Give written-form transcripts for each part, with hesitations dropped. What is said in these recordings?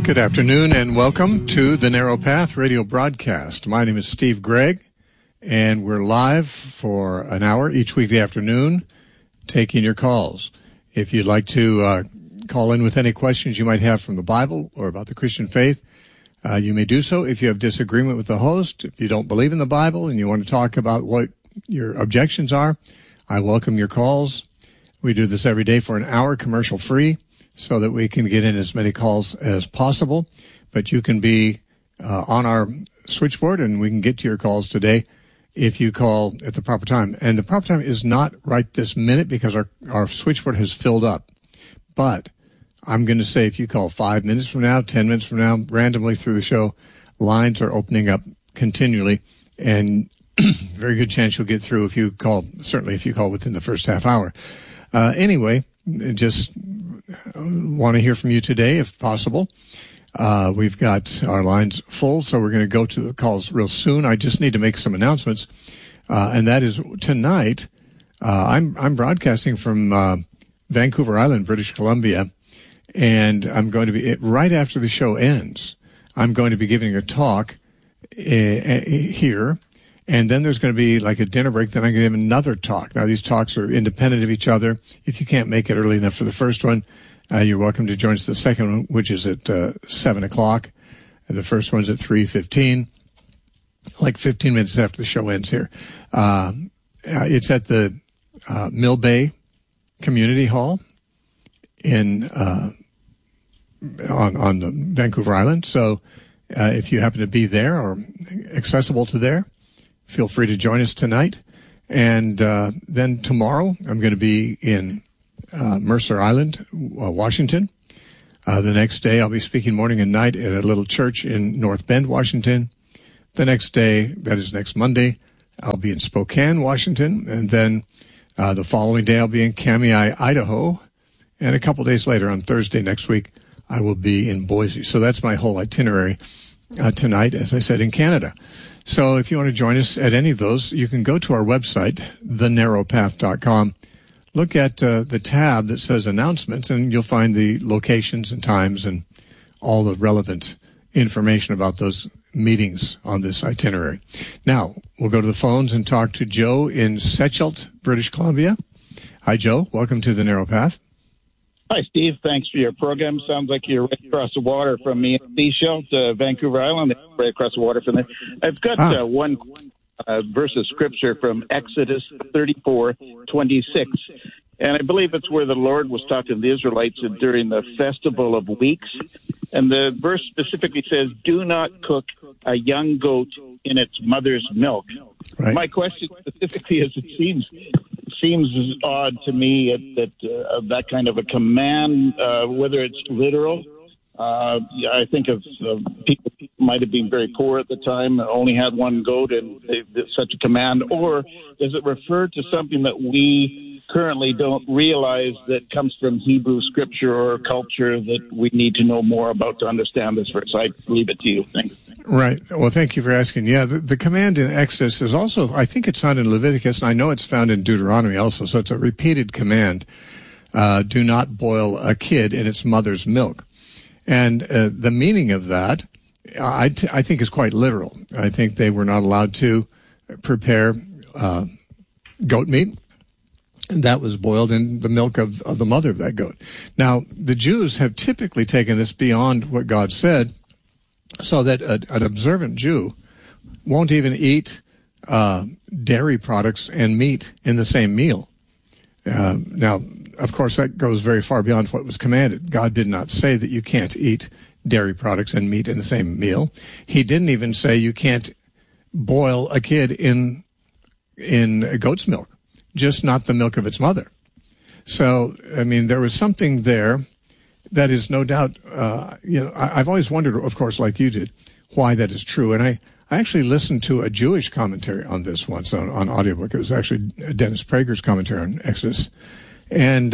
Good afternoon and welcome to the Narrow Path radio broadcast. My name is Steve Gregg, and we're live for an hour each weekday afternoon taking your calls. If you'd like to call in with any questions you might have from the Bible or about the Christian faith, you may do so. If you have disagreement with the host, if you don't believe in the Bible and you want to talk about what your objections are, I welcome your calls. We do this every day for an hour, commercial free, so that we can get in as many calls as possible. But you can be on our switchboard, and we can get to your calls today if you call at the proper time. And the proper time is not right this minute because our switchboard has filled up. But I'm going to say if you call 5 minutes from now, 10 minutes from now, randomly through the show, lines are opening up continually, and very good chance you'll get through if you call, certainly if you call within the first half hour. Anyway, just want to hear from you today, if possible. We've got our lines full, so we're going to go to the calls real soon. I just need to make some announcements, and that is tonight. I'm broadcasting from Vancouver Island, British Columbia, and I'm going to be right after the show ends. I'm going to be giving a talk here. And then there's going to be like a dinner break. Then I'm going to give another talk. Now, these talks are independent of each other. If you can't make it early enough for the first one, you're welcome to join us the second one, which is at 7 o'clock. And the first one's at 3:15, like 15 minutes after the show ends here. It's at the Mill Bay Community Hall on the Vancouver Island. So if you happen to be there or accessible to there, feel free to join us tonight. And then tomorrow, I'm going to be in Mercer Island, Washington. The next day, I'll be speaking morning and night at a little church in North Bend, Washington. The next day, that is next Monday, I'll be in Spokane, Washington. And then the following day, I'll be in Kamiah, Idaho. And a couple days later, on Thursday next week, I will be in Boise. So that's my whole itinerary tonight, as I said, in Canada. So if you want to join us at any of those, you can go to our website, thenarrowpath.com. Look at the tab that says announcements, and you'll find the locations and times and all the relevant information about those meetings on this itinerary. Now, we'll go to the phones and talk to Joe in Secheldt, British Columbia. Hi, Joe. Welcome to the Narrow Path. Hi, Steve. Thanks for your program. Sounds like you're right across the water from me in Secheldt, Vancouver Island, right across the water from there. I've got one verse of Scripture from Exodus 34:26, and I believe it's where the Lord was talking to the Israelites during the Festival of Weeks. And the verse specifically says, "Do not cook a young goat in its mother's milk." Right. My question specifically is, it seems odd to me that kind of a command, whether it's literal. I think of people might have been very poor at the time, only had one goat, and such a command. Or does it refer to something that we currently don't realize that comes from Hebrew scripture or culture that we need to know more about to understand this verse? I leave it to you. Thanks. Right. Well, thank you for asking. Yeah, the command in Exodus is also, I think it's found in Leviticus, and I know it's found in Deuteronomy also, so it's a repeated command. Do not boil a kid in its mother's milk. And the meaning of that, I think, is quite literal. I think they were not allowed to prepare goat meat that was boiled in the milk of the mother of that goat. Now, the Jews have typically taken this beyond what God said, so that an observant Jew won't even eat dairy products and meat in the same meal. Now, of course, that goes very far beyond what was commanded. God did not say that you can't eat dairy products and meat in the same meal. He didn't even say you can't boil a kid in goat's milk, just not the milk of its mother. So, I mean, there was something there that is no doubt, I've always wondered, of course, like you did, why that is true. And I actually listened to a Jewish commentary on this once on audiobook. It was actually Dennis Prager's commentary on Exodus. And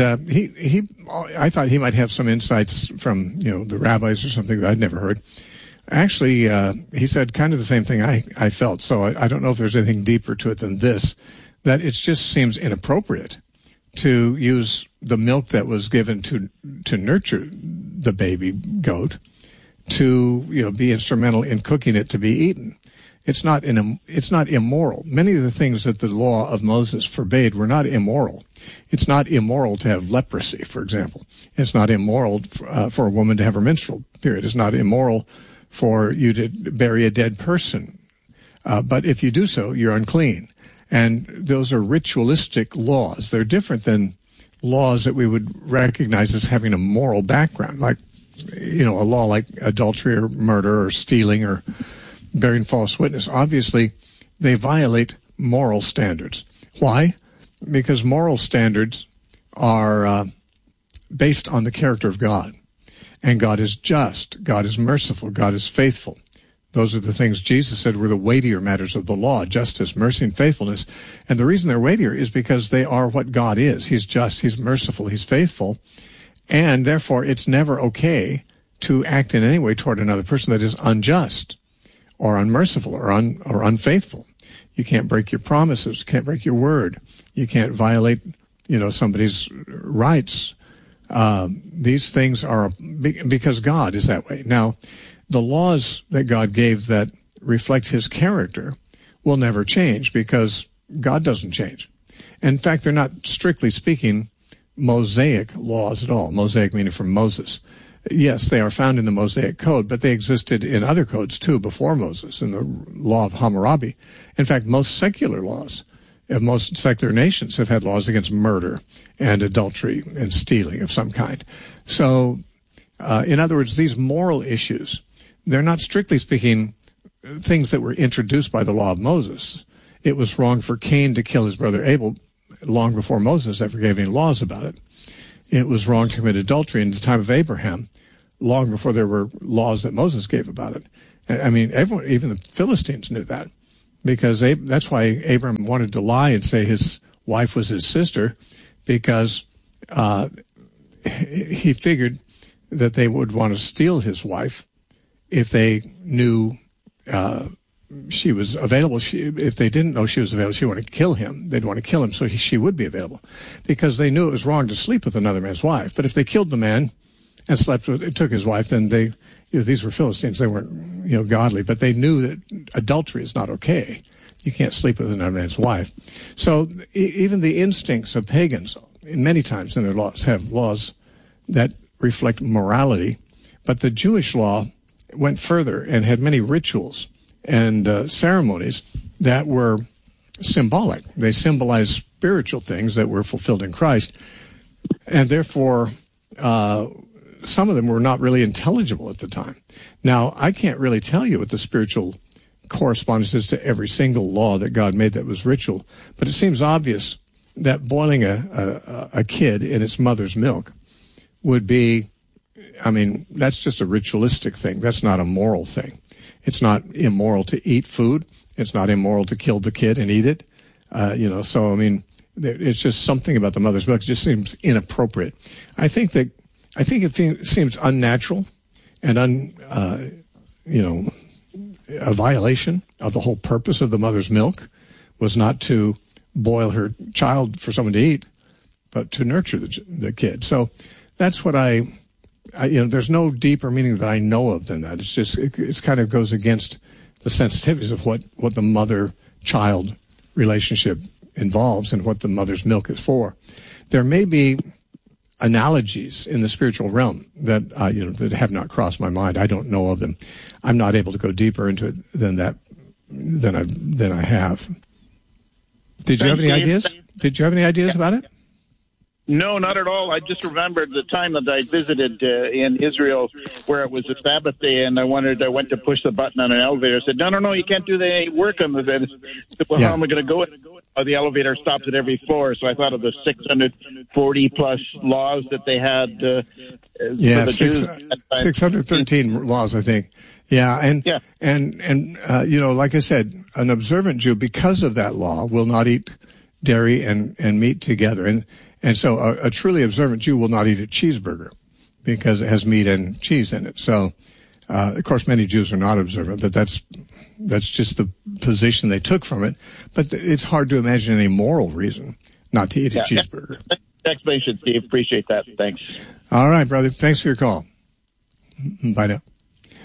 I thought he might have some insights from, the rabbis or something that I'd never heard. Actually, he said kind of the same thing I felt. So I don't know if there's anything deeper to it than this, that it just seems inappropriate to use the milk that was given to nurture the baby goat to be instrumental in cooking it to be eaten. It's not immoral. Many of the things that the law of Moses forbade were not immoral. It's not immoral to have leprosy, for example. It's not immoral for a woman to have her menstrual period. It's not immoral for you to bury a dead person. But if you do so, you're unclean. And those are ritualistic laws. They're different than laws that we would recognize as having a moral background, like, a law like adultery or murder or stealing or bearing false witness. Obviously, they violate moral standards. Why? Because moral standards are based on the character of God. And God is just. God is merciful. God is faithful. Those are the things Jesus said were the weightier matters of the law: justice, mercy, and faithfulness. And the reason they're weightier is because they are what God is. He's just, He's merciful, He's faithful. And therefore, it's never okay to act in any way toward another person that is unjust or unmerciful or unfaithful. You can't break your promises. You can't break your word. You can't violate, somebody's rights. These things are because God is that way. Now, the laws that God gave that reflect His character will never change because God doesn't change. In fact, they're not, strictly speaking, Mosaic laws at all. Mosaic meaning from Moses. Yes, they are found in the Mosaic Code, but they existed in other codes too before Moses, in the law of Hammurabi. In fact, most secular laws of most secular nations have had laws against murder and adultery and stealing of some kind. So, in other words, these moral issues, they're not, strictly speaking, things that were introduced by the law of Moses. It was wrong for Cain to kill his brother Abel long before Moses ever gave any laws about it. It was wrong to commit adultery in the time of Abraham, long before there were laws that Moses gave about it. I mean, everyone, even the Philistines, knew that, because that's why Abraham wanted to lie and say his wife was his sister, because he figured that they would want to steal his wife if they knew she was available. If they didn't know she was available, she wanted to kill him. They'd want to kill him so she would be available, because they knew it was wrong to sleep with another man's wife. But if they killed the man and took his wife, then these were Philistines. They weren't, godly, but they knew that adultery is not okay. You can't sleep with another man's wife. So even the instincts of pagans, many times in their laws, have laws that reflect morality. But the Jewish law went further and had many rituals and ceremonies that were symbolic. They symbolized spiritual things that were fulfilled in Christ. And therefore, some of them were not really intelligible at the time. Now, I can't really tell you what the spiritual correspondence is to every single law that God made that was ritual, but it seems obvious that boiling a kid in its mother's milk would be, that's just a ritualistic thing. That's not a moral thing. It's not immoral to eat food. It's not immoral to kill the kid and eat it. It's just something about the mother's milk. It just seems inappropriate. I think it seems unnatural and a violation of the whole purpose of the mother's milk was not to boil her child for someone to eat, but to nurture the kid. So that's what there's no deeper meaning that I know of than that. It's just, it kind of goes against the sensitivities of what the mother-child relationship involves and what the mother's milk is for. There may be analogies in the spiritual realm that that have not crossed my mind. I don't know of them. I'm not able to go deeper into it than I have. Did you have any ideas? Did you have any ideas about it? No, not at all. I just remembered the time that I visited in Israel where it was a Sabbath day, and I went to push the button on an elevator. I said, no, you can't do the work on this. I said, well, how am I going to go? The elevator stops at every floor. So I thought of the 640-plus laws that they had for the Jews. 613 laws, I think. Yeah, and like I said, an observant Jew, because of that law, will not eat dairy and meat together. And so a truly observant Jew will not eat a cheeseburger because it has meat and cheese in it. So, of course, many Jews are not observant, but that's just the position they took from it. But it's hard to imagine any moral reason not to eat a cheeseburger. Explanation, Steve. Appreciate that. Thanks. All right, brother. Thanks for your call. Bye now.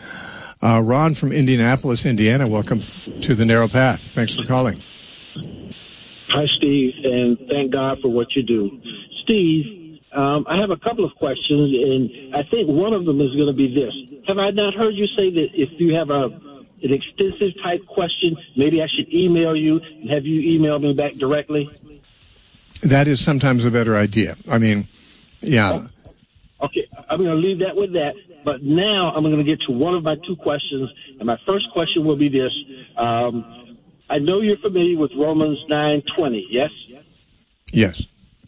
Ron from Indianapolis, Indiana, welcome to the Narrow Path. Thanks for calling. Hi, Steve, and thank God for what you do. Steve, I have a couple of questions, and I think one of them is going to be this. Have I not heard you say that if you have an extensive type question, maybe I should email you and have you email me back directly? That is sometimes a better idea. I mean, yeah. Okay, I'm going to leave that with that. But now I'm going to get to one of my two questions, and my first question will be this. I know you're familiar with Romans 9:20, yes? Yes.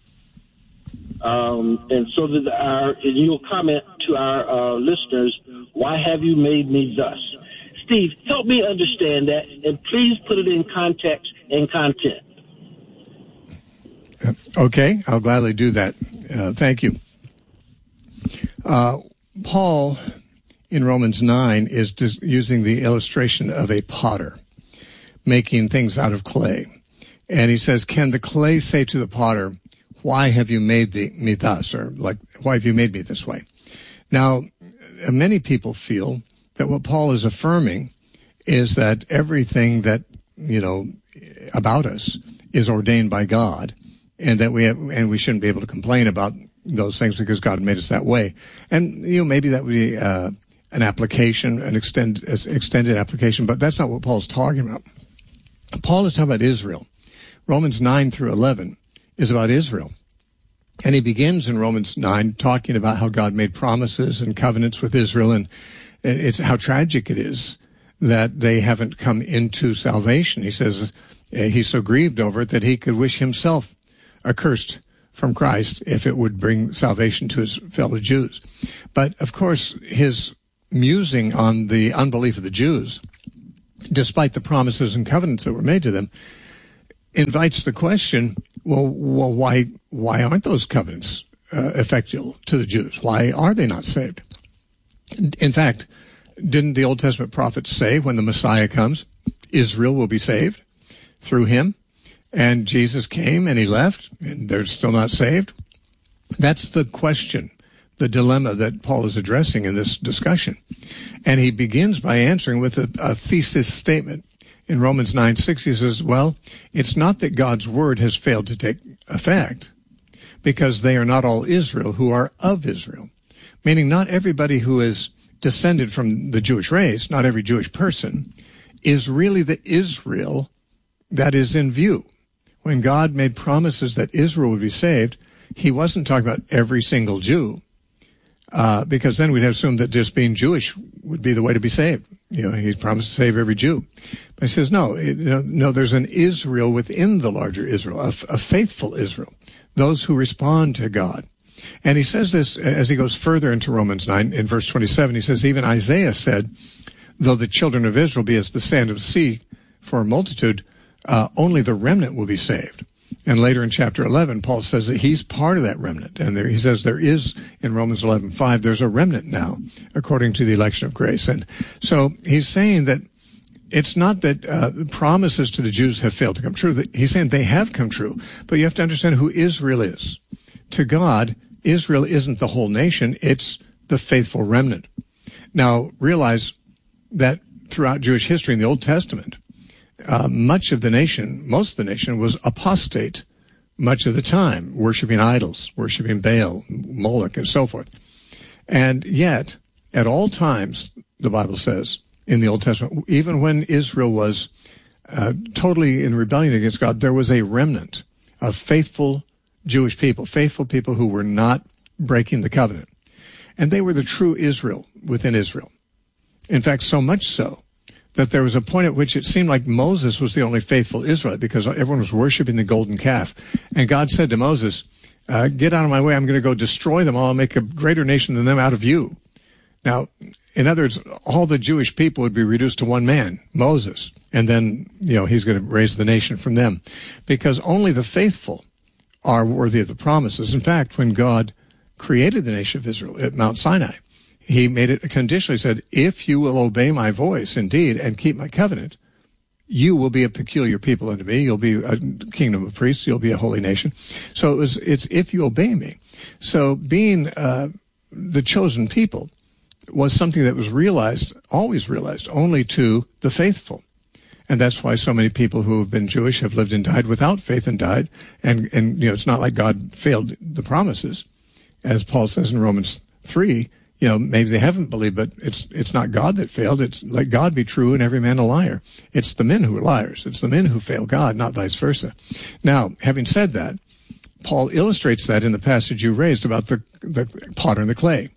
And so that and you'll comment to our listeners, why have you made me thus? Steve, help me understand that, and please put it in context and content. Okay, I'll gladly do that. Thank you. Paul, in Romans 9, is just using the illustration of a potter making things out of clay. And he says, can the clay say to the potter, why have you made me thus? Or like, why have you made me this way? Now, many people feel that what Paul is affirming is that everything that, about us is ordained by God, and that we shouldn't be able to complain about those things because God made us that way. And, maybe that would be an application, an extended application, but that's not what Paul's talking about. Paul is talking about Israel. Romans 9 through 11 is about Israel. And he begins in Romans 9 talking about how God made promises and covenants with Israel, and it's how tragic it is that they haven't come into salvation. He says he's so grieved over it that he could wish himself accursed from Christ if it would bring salvation to his fellow Jews. But, of course, his musing on the unbelief of the Jews, despite the promises and covenants that were made to them, invites the question, well, why aren't those covenants effectual to the Jews? Why are they not saved? In fact, didn't the Old Testament prophets say when the Messiah comes, Israel will be saved through him? And Jesus came and he left, and they're still not saved? That's the question, the dilemma that Paul is addressing in this discussion. And he begins by answering with a thesis statement. In Romans 9:6, he says, well, it's not that God's word has failed to take effect, because they are not all Israel who are of Israel. Meaning not everybody who is descended from the Jewish race, not every Jewish person, is really the Israel that is in view. When God made promises that Israel would be saved, he wasn't talking about every single Jew, because then we'd have assumed that just being Jewish would be the way to be saved. He promised to save every Jew. But he says, no, there's an Israel within the larger Israel, a faithful Israel, those who respond to God. And he says this as he goes further into Romans 9, in verse 27, he says, even Isaiah said, though the children of Israel be as the sand of the sea for a multitude, only the remnant will be saved. And later in chapter 11, Paul says that he's part of that remnant. And he says there is, in Romans 11:5, there's a remnant now, according to the election of grace. And so he's saying that it's not that the promises to the Jews have failed to come true. He's saying they have come true. But you have to understand who Israel is. To God, Israel isn't the whole nation. It's the faithful remnant. Now, realize that throughout Jewish history in the Old Testament, most of the nation was apostate much of the time, worshiping idols, worshiping Baal, Moloch, and so forth. And yet, at all times, the Bible says in the Old Testament, even when Israel was totally in rebellion against God, there was a remnant of faithful Jewish people, faithful people who were not breaking the covenant. And they were the true Israel within Israel. In fact, so much so that there was a point at which it seemed like Moses was the only faithful Israelite because everyone was worshiping the golden calf. And God said to Moses, get out of my way. I'm going to go destroy them all. I'll make a greater nation than them out of you. Now, in other words, all the Jewish people would be reduced to one man, Moses. And then, he's going to raise the nation from them. Because only the faithful are worthy of the promises. In fact, when God created the nation of Israel at Mount Sinai, he made it conditional. He said, if you will obey my voice indeed and keep my covenant, you will be a peculiar people unto me. You'll be a kingdom of priests. You'll be a holy nation. So it's if you obey me. So being the chosen people was something that was always realized, only to the faithful. And that's why so many people who have been Jewish have lived and died without faith and died. And it's not like God failed the promises. As Paul says in Romans 3, maybe they haven't believed, but it's not God that failed. It's let God be true and every man a liar. It's the men who are liars. It's the men who fail God, not vice versa. Now, having said that, Paul illustrates that in the passage you raised about the potter and the clay.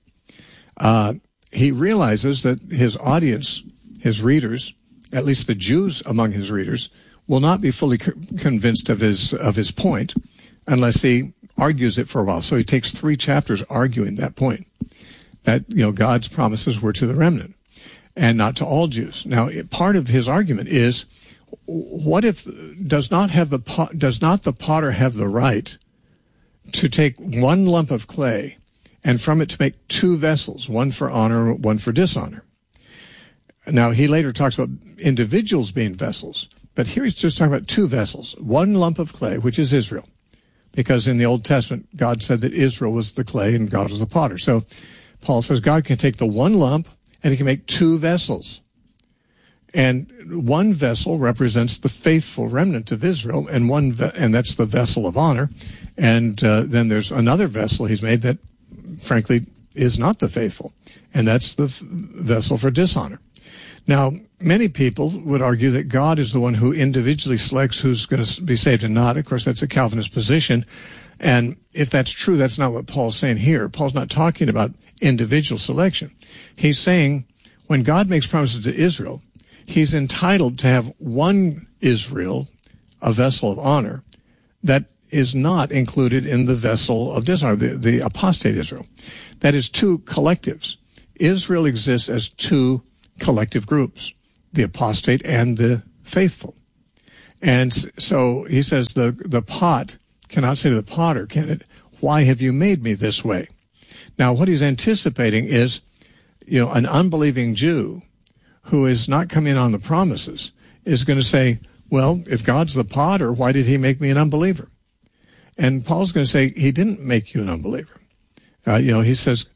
He realizes that his audience, his readers, at least the Jews among his readers, will not be fully convinced of his point unless he argues it for a while. So he takes 3 chapters arguing that point, that God's promises were to the remnant and not to all Jews. Now, part of his argument is, what if does not the potter have the right to take one lump of clay and from it to make 2 vessels, one for honor, one for dishonor? Now, he later talks about individuals being vessels, but here he's just talking about 2 vessels, one lump of clay, which is Israel, because in the Old Testament, God said that Israel was the clay and God was the potter. So Paul says God can take the one lump and he can make 2 vessels. And one vessel represents the faithful remnant of Israel, and and that's the vessel of honor. And then there's another vessel he's made that, frankly, is not the faithful, and that's the vessel for dishonor. Now, many people would argue that God is the one who individually selects who's going to be saved and not. Of course, that's a Calvinist position. And if that's true, that's not what Paul's saying here. Paul's not talking about individual selection. He's saying when God makes promises to Israel, he's entitled to have one Israel, a vessel of honor, that is not included in the vessel of dishonor, the apostate Israel. That is 2 collectives. Israel exists as 2 collective groups, the apostate and the faithful. And so he says the pot cannot say to the potter, can it, why have you made me this way? Now, what he's anticipating is, an unbelieving Jew who is not coming on the promises is going to say, well, if God's the potter, why did he make me an unbeliever? And Paul's going to say, he didn't make you an unbeliever. He says,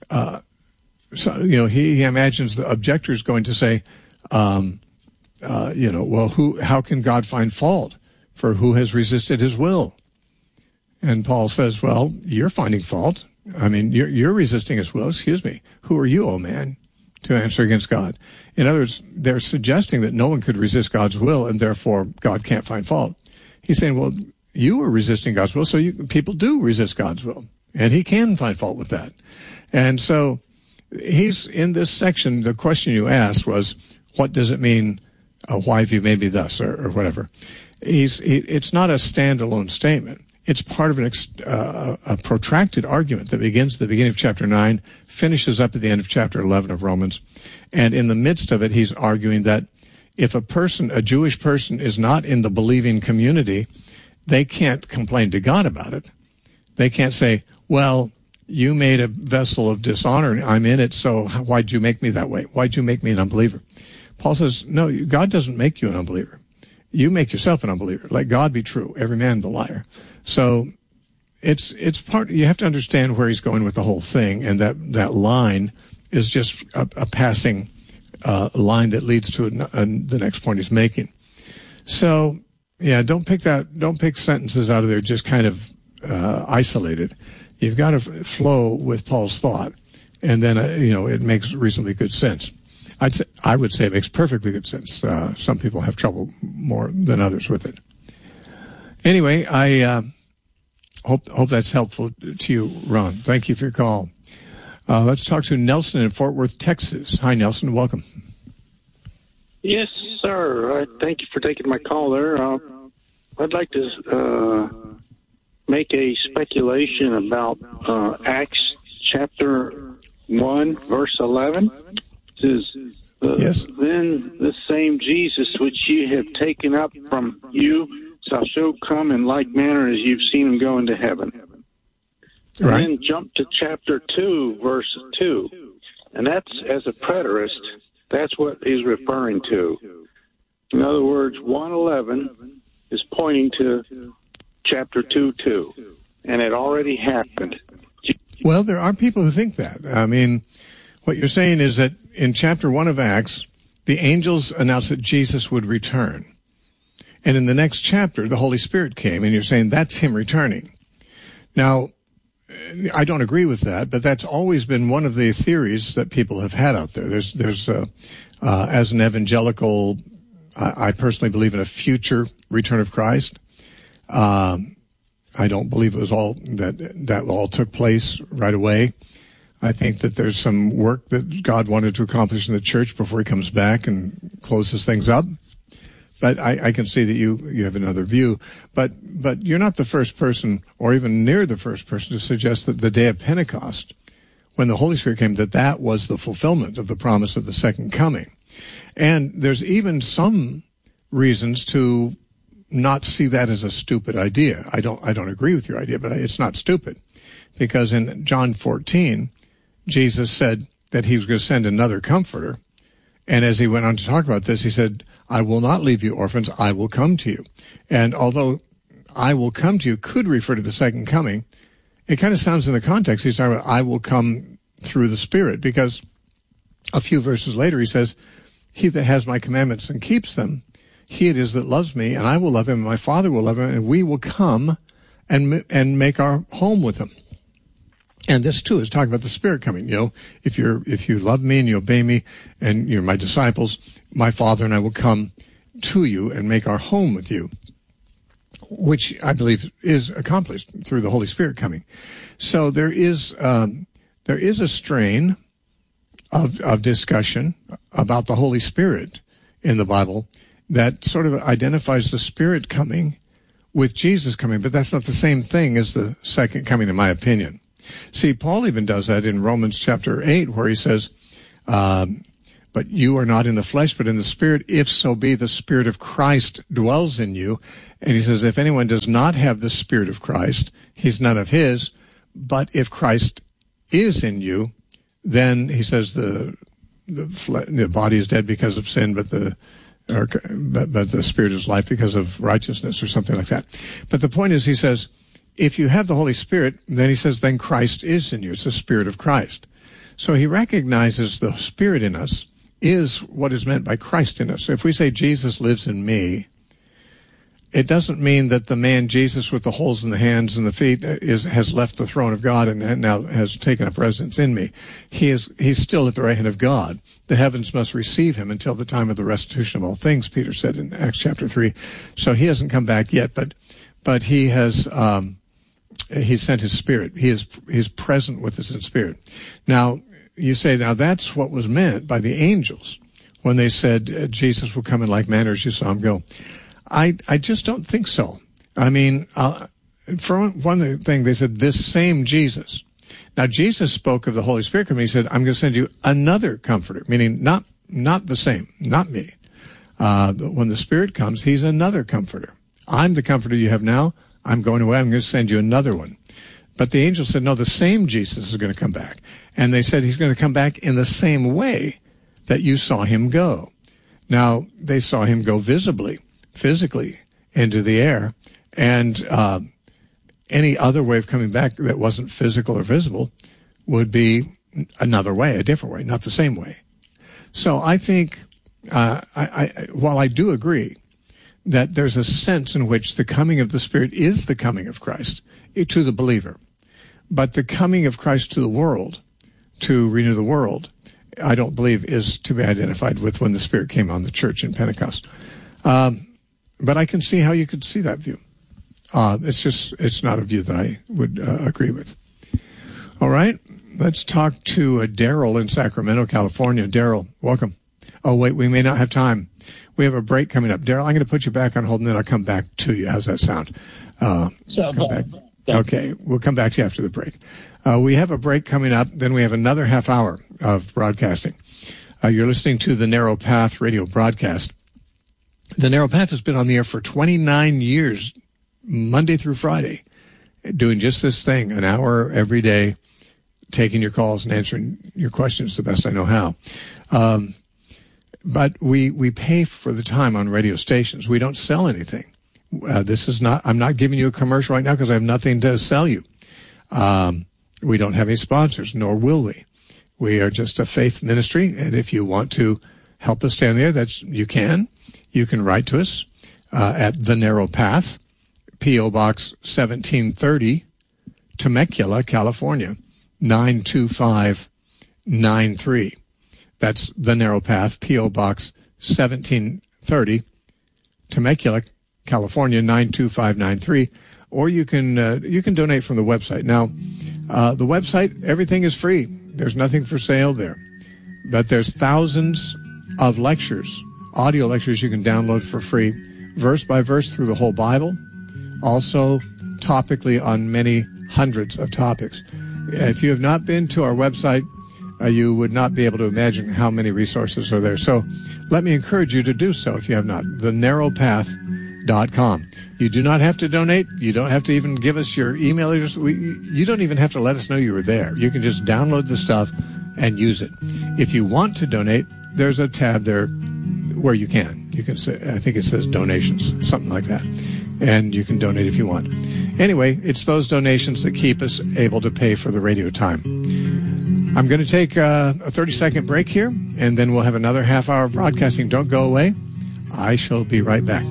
he imagines the objector is going to say, well, how can God find fault for who has resisted his will? And Paul says, well, you're finding fault. I mean, you're resisting his will. Excuse me. Who are you, oh man, to answer against God? In other words, they're suggesting that no one could resist God's will and therefore God can't find fault. He's saying, well, you are resisting God's will, so people do resist God's will, and he can find fault with that. And so he's in this section. The question you asked was, what does it mean? Why have you made me thus, or whatever? It's not a standalone statement. It's part of a protracted argument that begins at the beginning of chapter 9, finishes up at the end of chapter 11 of Romans. And in the midst of it, he's arguing that if a Jewish person is not in the believing community, they can't complain to God about it. They can't say, well, you made a vessel of dishonor and I'm in it, so why'd you make me that way? Why'd you make me an unbeliever? Paul says, no, God doesn't make you an unbeliever. You make yourself an unbeliever. Let God be true, every man the liar. So it's part, you have to understand where he's going with the whole thing, and that line is just a passing line that leads to the next point he's making. So, yeah, don't pick sentences out of there just kind of isolated. You've got to flow with Paul's thought, and then it makes reasonably good sense. I would say it makes perfectly good sense. Some people have trouble more than others with it. Anyway, I hope that's helpful to you, Ron. Thank you for your call. Let's talk to Nelson in Fort Worth, Texas. Hi, Nelson. Welcome. Yes, sir. Thank you for taking my call there. I'd like to make a speculation about Acts chapter 1, verse 11. It says, yes. Then the same Jesus which ye have taken up from you shall so come in like manner as you've seen him go into heaven. Right. And then jump to chapter 2, verse 2. And that's, as a preterist, that's what he's referring to. In other words, 1:11 is pointing to chapter 2:2, and it already happened. Well, there are people who think that. I mean, What you're saying is that in chapter 1 of Acts, the angels announced that Jesus would return. And in the next chapter, the Holy Spirit came, and you're saying that's him returning. Now, I don't agree with that, but that's always been one of the theories that people have had out there. There's as an evangelical, I personally believe in a future return of Christ. I don't believe it was all that all took place right away. I think that there's some work that God wanted to accomplish in the church before he comes back and closes things up. But I can see that you have another view. But you're not the first person, or even near the first person, to suggest that the day of Pentecost, when the Holy Spirit came, that was the fulfillment of the promise of the second coming. And there's even some reasons to not see that as a stupid idea. I don't agree with your idea, but it's not stupid. Because in John 14, Jesus said that he was going to send another comforter. And as he went on to talk about this, he said, I will not leave you orphans, I will come to you. And although I will come to you could refer to the second coming, it kind of sounds in the context, he's talking about I will come through the Spirit, because a few verses later he says, he that has my commandments and keeps them, he it is that loves me, and I will love him, and my Father will love him, and we will come and make our home with him. And this too is talking about the Spirit coming. You know, if you love me and you obey me and you're my disciples, my Father and I will come to you and make our home with you, which I believe is accomplished through the Holy Spirit coming. So there is a strain of discussion about the Holy Spirit in the Bible that sort of identifies the Spirit coming with Jesus coming, but that's not the same thing as the second coming, in my opinion. See, Paul even does that in Romans chapter 8, where he says, but you are not in the flesh, but in the Spirit, if so be the Spirit of Christ dwells in you. And he says, if anyone does not have the Spirit of Christ, he's none of his. But if Christ is in you, then he says the body is dead because of sin, but the Spirit is life because of righteousness, or something like that. But the point is, he says, if you have the Holy Spirit, then he says, then Christ is in you. It's the Spirit of Christ. So he recognizes the Spirit in us is what is meant by Christ in us. If we say Jesus lives in me, it doesn't mean that the man Jesus with the holes in the hands and the feet has left the throne of God and now has taken up residence in me. He's still at the right hand of God. The heavens must receive him until the time of the restitution of all things, Peter said in Acts chapter 3. So he hasn't come back yet, but he has he sent his Spirit. He's present with us in spirit. Now, you say, now that's what was meant by the angels when they said Jesus will come in like manner as you saw him go. I just don't think so. I mean, for one thing, they said this same Jesus. Now, Jesus spoke of the Holy Spirit coming. He said, I'm going to send you another comforter, meaning not the same, not me. When the Spirit comes, he's another comforter. I'm the comforter you have now. I'm going away. I'm going to send you another one. But the angel said, no, the same Jesus is going to come back. And they said he's going to come back in the same way that you saw him go. Now, they saw him go visibly, physically, into the air. And any other way of coming back that wasn't physical or visible would be another way, a different way, not the same way. So I think, while I do agree that there's a sense in which the coming of the Spirit is the coming of Christ to the believer. But the coming of Christ to the world, to renew the world, I don't believe is to be identified with when the Spirit came on the church in Pentecost. But I can see how you could see that view. It's not a view that I would agree with. All right, let's talk to Daryl in Sacramento, California. Daryl, welcome. Oh, wait, we may not have time. We have a break coming up. Daryl, I'm going to put you back on hold, and then I'll come back to you. How's that sound? Come back. Okay, we'll come back to you after the break. We have a break coming up. Then we have another half hour of broadcasting. You're listening to the Narrow Path radio broadcast. The Narrow Path has been on the air for 29 years, Monday through Friday, doing just this thing, an hour every day, taking your calls and answering your questions the best I know how. But we pay for the time on radio stations. We don't sell anything. I'm not giving you a commercial right now because I have nothing to sell you. We don't have any sponsors, nor will we. We are just a faith ministry, and if you want to help us stay on the air, you can. You can write to us at The Narrow Path, P.O. Box 1730, Temecula, California, 92593. That's The Narrow Path, P.O. Box 1730, Temecula, California, 92593. Or you can donate from the website. Now, the website, everything is free. There's nothing for sale there. But there's thousands of lectures, audio lectures you can download for free, verse by verse through the whole Bible, also topically on many hundreds of topics. If you have not been to our website, you would not be able to imagine how many resources are there. So let me encourage you to do so if you have not. thenarrowpath.com. You do not have to donate. You don't have to even give us your email address. You don't even have to let us know you were there. You can just download the stuff and use it. If you want to donate, there's a tab there where you can. You can say, I think it says donations, something like that. And you can donate if you want. Anyway, it's those donations that keep us able to pay for the radio time. I'm going to take a 30-second break here, and then we'll have another half-hour of broadcasting. Don't go away. I shall be right back.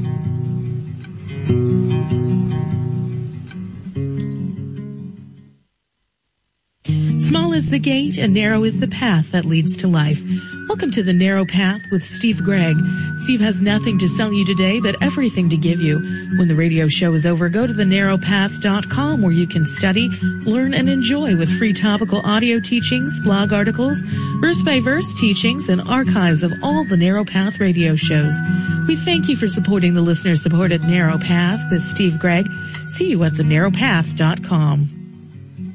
Small is the gate and narrow is the path that leads to life. Welcome to The Narrow Path with Steve Gregg. Steve has nothing to sell you today, but everything to give you. When the radio show is over, go to thenarrowpath.com where you can study, learn, and enjoy with free topical audio teachings, blog articles, verse-by-verse teachings, and archives of all the Narrow Path radio shows. We thank you for supporting the listener-supported Narrow Path with Steve Gregg. See you at thenarrowpath.com.